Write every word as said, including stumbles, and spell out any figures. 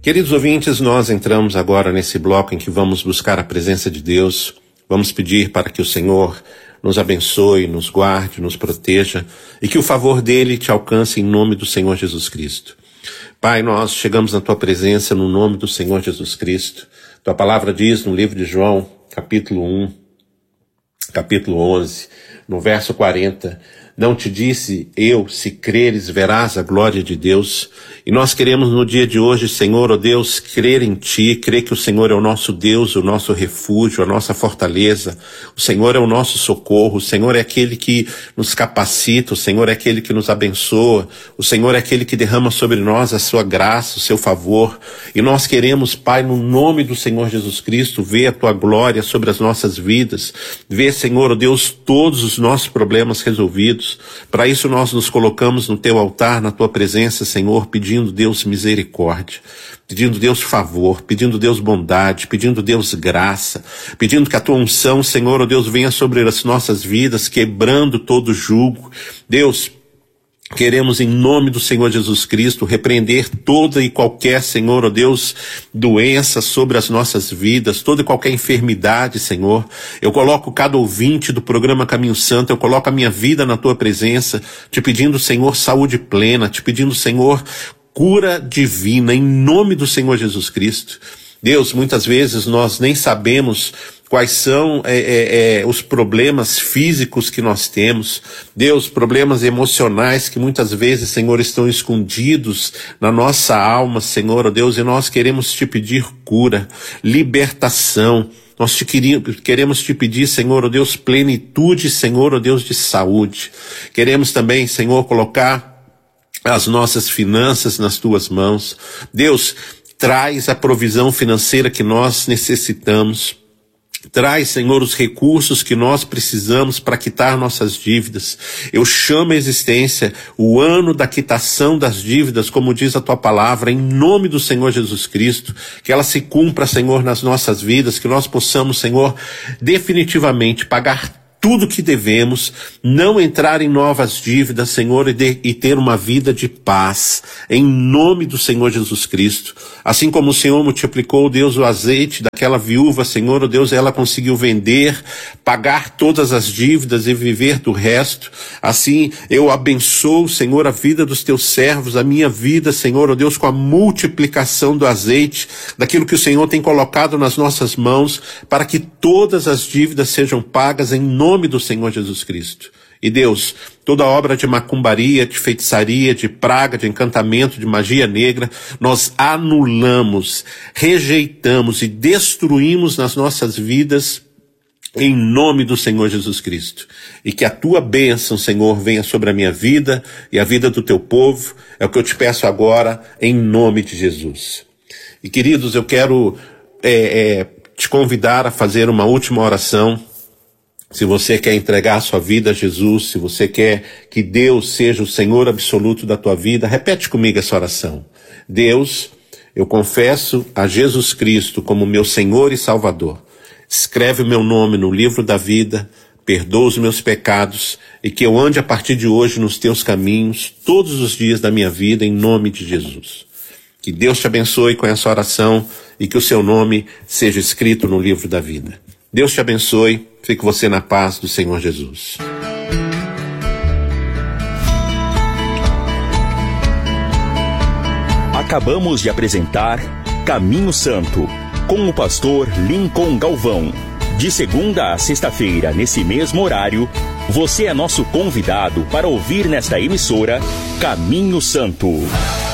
Queridos ouvintes, nós entramos agora nesse bloco em que vamos buscar a presença de Deus, vamos pedir para que o Senhor nos abençoe, nos guarde, nos proteja e que o favor dele te alcance em nome do Senhor Jesus Cristo. Pai, nós chegamos na tua presença no nome do Senhor Jesus Cristo. Tua palavra diz no livro de João, capítulo um, capítulo onze, no verso quarenta, não te disse eu, se creres, verás a glória de Deus. E nós queremos no dia de hoje, Senhor, ó Deus, crer em Ti, crer que o Senhor é o nosso Deus, o nosso refúgio, a nossa fortaleza. O Senhor é o nosso socorro, o Senhor é aquele que nos capacita, o Senhor é aquele que nos abençoa, o Senhor é aquele que derrama sobre nós a sua graça, o seu favor. E nós queremos, Pai, no nome do Senhor Jesus Cristo, ver a Tua glória sobre as nossas vidas, ver, Senhor, ó Deus, todos os nossos problemas resolvidos. Para isso nós nos colocamos no Teu altar, na Tua presença, Senhor, pedindo Deus misericórdia, pedindo Deus favor, pedindo Deus bondade, pedindo Deus graça, pedindo que a Tua unção, Senhor, ó Deus, venha sobre as nossas vidas, quebrando todo jugo. Deus, queremos em nome do Senhor Jesus Cristo repreender toda e qualquer, Senhor, ó Deus, doença sobre as nossas vidas, toda e qualquer enfermidade, Senhor. Eu coloco cada ouvinte do programa Caminho Santo, eu coloco a minha vida na Tua presença, te pedindo, Senhor, saúde plena, te pedindo, Senhor, cura divina, em nome do Senhor Jesus Cristo. Deus, muitas vezes nós nem sabemos quais são é, é, é, os problemas físicos que nós temos. Deus, problemas emocionais que muitas vezes, Senhor, estão escondidos na nossa alma, Senhor, ó Deus, e nós queremos te pedir cura, libertação. Nós te queríamos, queremos te pedir, Senhor, ó Deus, plenitude, Senhor, ó Deus, de saúde. Queremos também, Senhor, colocar as nossas finanças nas Tuas mãos. Deus, traz a provisão financeira que nós necessitamos. Traz, Senhor, os recursos que nós precisamos para quitar nossas dívidas. Eu chamo a existência o ano da quitação das dívidas, como diz a Tua palavra, em nome do Senhor Jesus Cristo, que ela se cumpra, Senhor, nas nossas vidas, que nós possamos, Senhor, definitivamente pagar tudo que devemos, não entrar em novas dívidas, Senhor, e, de, e ter uma vida de paz, em nome do Senhor Jesus Cristo. Assim como o Senhor multiplicou, Deus, o azeite daquela viúva, Senhor, oh Deus, ela conseguiu vender, pagar todas as dívidas e viver do resto. Assim, eu abençoo, Senhor, a vida dos Teus servos, a minha vida, Senhor, oh Deus, com a multiplicação do azeite, daquilo que o Senhor tem colocado nas nossas mãos, para que todas as dívidas sejam pagas em nome nome do Senhor Jesus Cristo. E Deus, toda obra de macumbaria, de feitiçaria, de praga, de encantamento, de magia negra, nós anulamos, rejeitamos e destruímos nas nossas vidas em nome do Senhor Jesus Cristo. E que a Tua bênção, Senhor, venha sobre a minha vida e a vida do Teu povo. É o que eu te peço agora, em nome de Jesus. E queridos, eu quero é, é, te convidar a fazer uma última oração. Se você quer entregar a sua vida a Jesus, se você quer que Deus seja o Senhor absoluto da tua vida, repete comigo essa oração. Deus, eu confesso a Jesus Cristo como meu Senhor e Salvador. Escreve o meu nome no livro da vida, perdoa os meus pecados e que eu ande a partir de hoje nos teus caminhos todos os dias da minha vida, em nome de Jesus. Que Deus te abençoe com essa oração e que o seu nome seja escrito no livro da vida. Deus te abençoe, fique você na paz do Senhor Jesus. Acabamos de apresentar Caminho Santo, com o pastor Lincoln Galvão. De segunda a sexta-feira, nesse mesmo horário, você é nosso convidado para ouvir nesta emissora Caminho Santo.